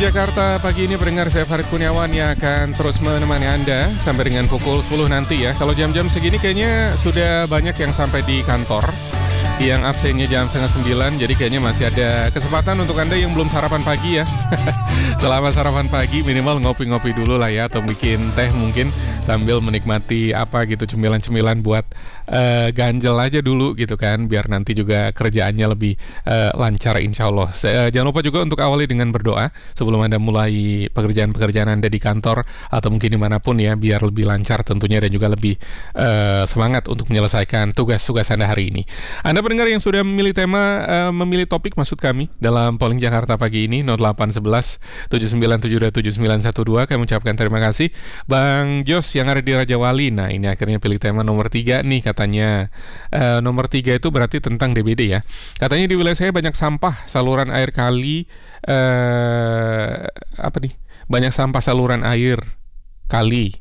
Jakarta pagi ini pendengar, saya Farid Kurniawan yang akan terus menemani Anda sampai dengan pukul 10 nanti ya. Kalau jam-jam segini kayaknya sudah banyak yang sampai di kantor, yang absennya jam 8:30, jadi kayaknya masih ada kesempatan untuk Anda yang belum sarapan pagi ya. Selama sarapan pagi minimal ngopi-ngopi dulu lah ya, atau bikin teh mungkin sambil menikmati apa gitu, cemilan-cemilan buat ganjel aja dulu gitu kan, biar nanti juga kerjaannya lebih lancar insya Allah. Jangan lupa juga untuk awali dengan berdoa sebelum Anda mulai pekerjaan-pekerjaan Anda di kantor atau mungkin dimanapun ya, biar lebih lancar tentunya dan juga lebih semangat untuk menyelesaikan tugas-tugas Anda hari ini. Anda pendengar yang sudah memilih tema, memilih topik maksud kami dalam polling Jakarta pagi ini 0811 7972 7912, kami ucapkan terima kasih. Bang Jos yang ada di Raja Wali, nah ini akhirnya pilih tema nomor 3 nih katanya. Nomor 3 itu berarti tentang DBD ya. Katanya di wilayah saya banyak sampah saluran air kali, banyak sampah saluran air kali.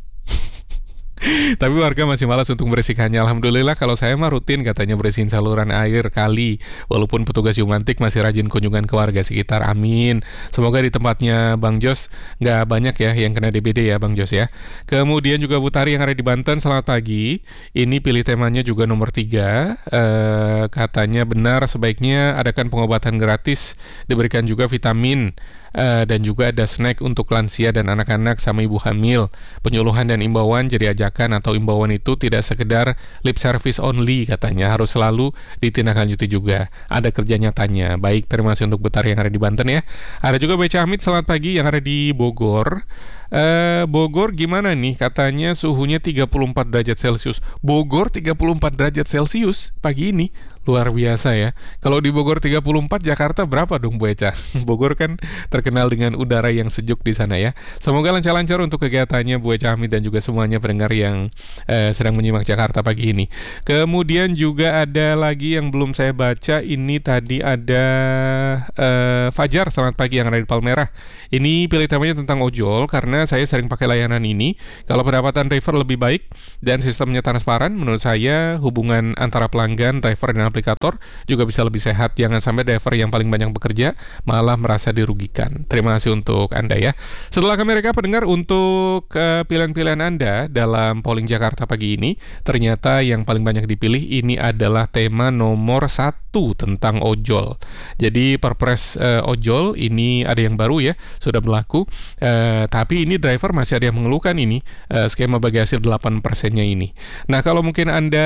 Tapi warga masih malas untuk membersihkannya. Alhamdulillah kalau saya mah rutin katanya bersihin saluran air kali. Walaupun petugas Yumantik masih rajin kunjungan ke warga sekitar. Amin. Semoga di tempatnya Bang Jos nggak banyak ya yang kena DBD ya Bang Jos ya. Kemudian juga Butari yang ada di Banten, selamat pagi. Ini pilih temanya juga nomor 3. Katanya benar sebaiknya adakan pengobatan gratis, diberikan juga vitamin, dan juga ada snack untuk lansia dan anak-anak sama ibu hamil. Penyuluhan dan imbauan jadi ajakan atau imbauan itu tidak sekedar lip service only katanya, harus selalu ditindaklanjuti juga. Ada kerja nyatanya. Baik, terima kasih untuk Betari yang ada di Banten ya. Ada juga Beca Hamid, selamat pagi, yang ada di Bogor. Bogor gimana nih? Katanya suhunya 34 derajat Celcius. Bogor 34 derajat Celcius pagi ini. Luar biasa ya. Kalau di Bogor 34, Jakarta berapa dong Bu Eca? Bogor kan terkenal dengan udara yang sejuk di sana ya. Semoga lancar-lancar untuk kegiatannya Bu Eca Hamid dan juga semuanya pendengar yang sedang menyimak Jakarta pagi ini. Kemudian juga ada lagi yang belum saya baca. Ini tadi ada Fajar, selamat pagi, yang ada di Palmerah. Ini pilih temanya tentang ojol karena saya sering pakai layanan ini. Kalau pendapatan driver lebih baik dan sistemnya transparan, menurut saya hubungan antara pelanggan, driver, dan aplikator juga bisa lebih sehat. Jangan sampai driver yang paling banyak bekerja malah merasa dirugikan. Terima kasih untuk Anda ya. Setelah kami rekap pendengar untuk pilihan-pilihan Anda dalam polling Jakarta pagi ini, ternyata yang paling banyak dipilih ini adalah tema nomor 1 tentang ojol. Jadi Perpres ojol ini ada yang baru ya, sudah berlaku, tapi ini driver masih ada yang mengeluhkan ini skema bagi hasil 8%-nya ini. Nah, kalau mungkin Anda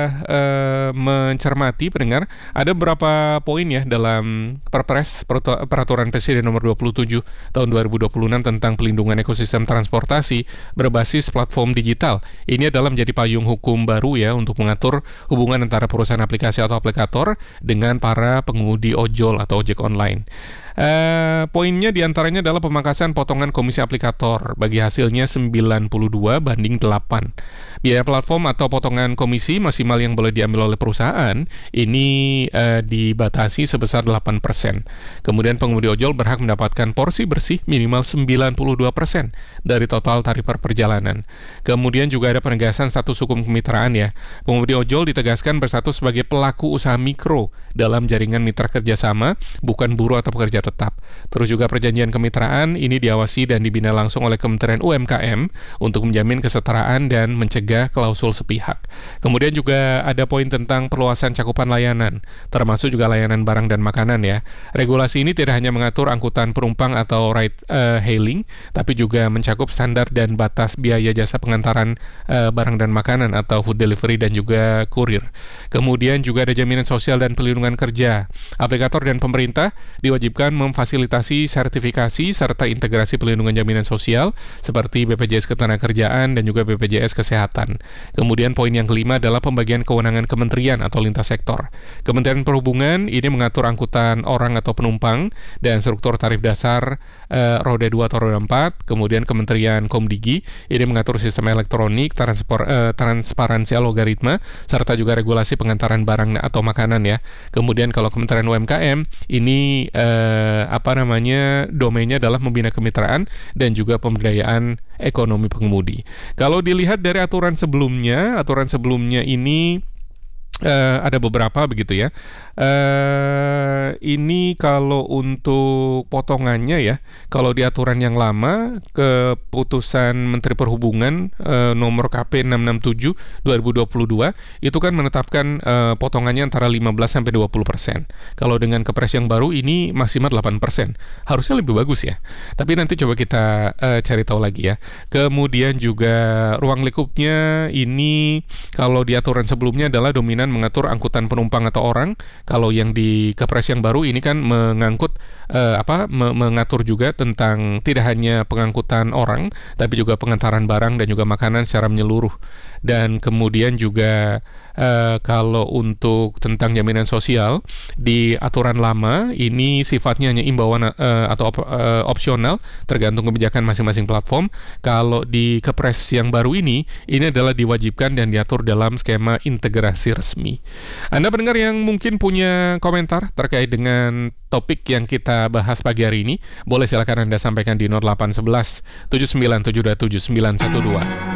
mencermati pendengar, ada beberapa poin ya dalam Perpres Peraturan Presiden nomor 27 tahun 2026 tentang pelindungan ekosistem transportasi berbasis platform digital. Ini adalah menjadi payung hukum baru ya untuk mengatur hubungan antara perusahaan aplikasi atau aplikator dengan para pengemudi ojol atau ojek online. Poinnya diantaranya adalah pemangkasan potongan komisi aplikator bagi hasilnya 92 banding 8. Biaya platform atau potongan komisi maksimal yang boleh diambil oleh perusahaan ini dibatasi sebesar 8%. Kemudian pengemudi ojol berhak mendapatkan porsi bersih minimal 92% dari total tarif per perjalanan. Kemudian juga ada penegasan status hukum kemitraan ya. Pengemudi ojol ditegaskan berstatus sebagai pelaku usaha mikro dalam jaringan mitra kerjasama, bukan buruh atau pekerja tetap. Terus juga perjanjian kemitraan ini diawasi dan dibina langsung oleh Kementerian UMKM untuk menjamin kesetaraan dan mencegah klausul sepihak. Kemudian juga ada poin tentang perluasan cakupan layanan, termasuk juga layanan barang dan makanan ya. Regulasi ini tidak hanya mengatur angkutan penumpang atau ride hailing, tapi juga mencakup standar dan batas biaya jasa pengantaran barang dan makanan atau food delivery dan juga kurir. Kemudian juga ada jaminan sosial dan perlindungan kerja. Aplikator dan pemerintah diwajibkan memfasilitasi sertifikasi serta integrasi perlindungan jaminan sosial seperti BPJS Ketenagakerjaan dan juga BPJS Kesehatan. Kemudian poin yang kelima adalah pembagian kewenangan kementerian atau lintas sektor. Kementerian Perhubungan ini mengatur angkutan orang atau penumpang dan struktur tarif dasar roda 2 atau roda 4. Kemudian Kementerian Komdigi ini mengatur sistem elektronik, transparansi algoritma, serta juga regulasi pengantaran barang atau makanan ya. Kemudian kalau Kementerian UMKM ini domainnya adalah membina kemitraan dan juga pemberdayaan ekonomi pengemudi. Kalau dilihat dari aturan sebelumnya ini Ada beberapa begitu ya. Ini kalau untuk potongannya ya, kalau di aturan yang lama, keputusan Menteri Perhubungan nomor KP 667 2022 itu kan menetapkan potongannya antara 15-20%. Kalau dengan Kepres yang baru ini maksimal 8%. Harusnya lebih bagus ya. Tapi nanti coba kita cari tahu lagi ya. Kemudian juga ruang lingkupnya ini kalau di aturan sebelumnya adalah dominan mengatur angkutan penumpang atau orang. Kalau yang di Kepres yang baru ini kan mengatur juga tentang tidak hanya pengangkutan orang, tapi juga pengantaran barang dan juga makanan secara menyeluruh. Dan kemudian juga kalau untuk tentang jaminan sosial di aturan lama ini sifatnya hanya imbauan atau opsional tergantung kebijakan masing-masing platform. Kalau di Kepres yang baru ini adalah diwajibkan dan diatur dalam skema integrasi resmi. Anda pendengar yang mungkin punya komentar terkait dengan topik yang kita bahas pagi hari ini, boleh silakan Anda sampaikan di 0811 79727912.